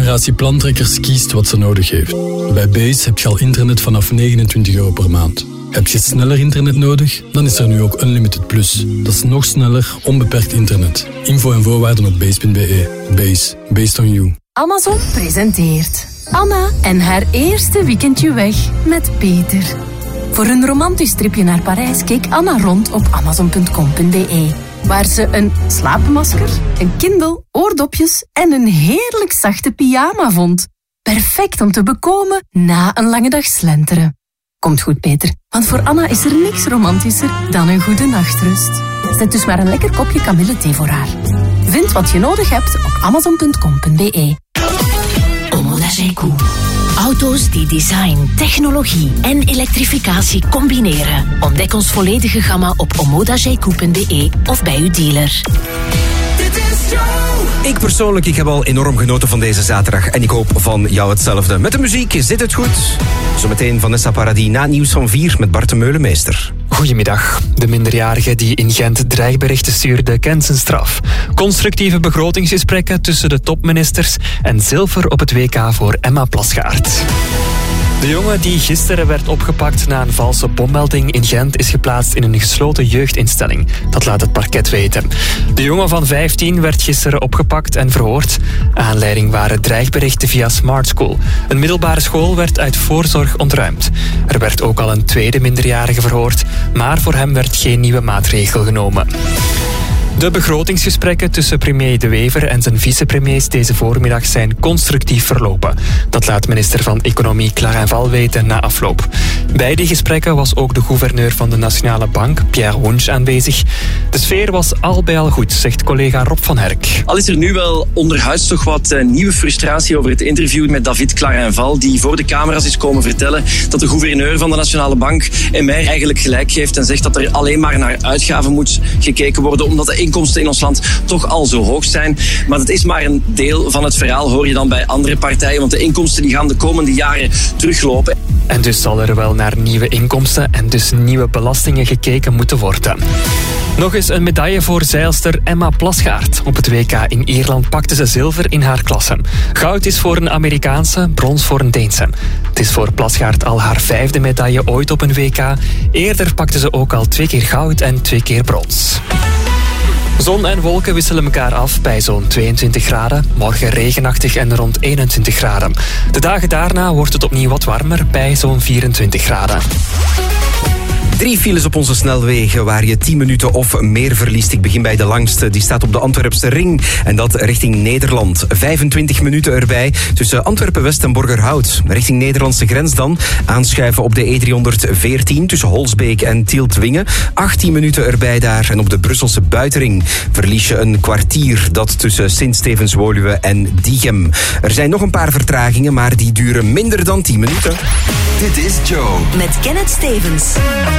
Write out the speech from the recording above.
generatie plantrekkers kiest wat ze nodig heeft. Bij Base heb je al internet vanaf €29 per maand. Heb je sneller internet nodig? Dan is er nu ook Unlimited Plus. Dat is nog sneller, onbeperkt internet. Info en voorwaarden op base.be. Base. Based on you. Amazon presenteert Anna en haar eerste weekendje weg met Peter. Voor een romantisch tripje naar Parijs keek Anna rond op amazon.com.be. Waar ze een slaapmasker, een Kindle, oordopjes en een heerlijk zachte pyjama vond. Perfect om te bekomen na een lange dag slenteren. Komt goed, Peter, want voor Anna is er niks romantischer dan een goede nachtrust. Zet dus maar een lekker kopje kamillethee voor haar. Vind wat je nodig hebt op amazon.com.be. Omoda-Gecko. Auto's die design, technologie en elektrificatie combineren. Ontdek ons volledige gamma op omodagecko.be of bij uw dealer. Ik persoonlijk, ik heb al enorm genoten van deze zaterdag en ik hoop van jou hetzelfde. Met de muziek zit het goed. Zometeen Vanessa Paradis na het nieuws van 4 met Bart de Meulemeester. Goedemiddag. De minderjarige die in Gent dreigberichten stuurde kent zijn straf. Constructieve begrotingsgesprekken tussen de topministers en zilver op het WK voor Emma Plasgaard. De jongen die gisteren werd opgepakt na een valse bommelding in Gent is geplaatst in een gesloten jeugdinstelling. Dat laat het parket weten. De jongen van 15 werd gisteren opgepakt en verhoord. Aanleiding waren dreigberichten via Smart School. Een middelbare school werd uit voorzorg ontruimd. Er werd ook al een tweede minderjarige verhoord, maar voor hem werd geen nieuwe maatregel genomen. De begrotingsgesprekken tussen premier De Wever en zijn vicepremiers deze voormiddag zijn constructief verlopen. Dat laat minister van Economie Clara Val weten na afloop. Bij die gesprekken was ook de gouverneur van de Nationale Bank, Pierre Wunsch, aanwezig. De sfeer was al bij al goed, zegt collega Rob van Herk. Al is er nu wel onderhuids toch wat nieuwe frustratie over het interview met David Clara Val, die voor de camera's is komen vertellen dat de gouverneur van de Nationale Bank mij eigenlijk gelijk geeft en zegt dat er alleen maar naar uitgaven moet gekeken worden, omdat de inkomsten in ons land toch al zo hoog zijn. Maar dat is maar een deel van het verhaal, hoor je dan bij andere partijen, want de inkomsten die gaan de komende jaren teruglopen. En dus zal er wel naar nieuwe inkomsten en dus nieuwe belastingen gekeken moeten worden. Nog eens een medaille voor zeilster Emma Plasgaard. Op het WK in Ierland pakte ze zilver in haar klasse. Goud is voor een Amerikaanse, brons voor een Deense. Het is voor Plasgaard al haar 5e medaille ooit op een WK. Eerder pakte ze ook al 2 keer goud en 2 keer brons. Zon en wolken wisselen elkaar af bij zo'n 22 graden. Morgen regenachtig en rond 21 graden. De dagen daarna wordt het opnieuw wat warmer bij zo'n 24 graden. 3 files op onze snelwegen waar je 10 minuten of meer verliest. Ik begin bij de langste. Die staat op de Antwerpse ring. En dat richting Nederland. 25 minuten erbij tussen Antwerpen-West en Borgerhout. Richting Nederlandse grens dan. Aanschuiven op de E314 tussen Holsbeek en Tielt-Wingen. 18 minuten erbij daar. En op de Brusselse buitenring verlies je een kwartier. Dat tussen Sint-Stevens-Woluwe en Diegem. Er zijn nog een paar vertragingen, maar die duren minder dan 10 minuten. Dit is Joe. Met Kenneth Stevens.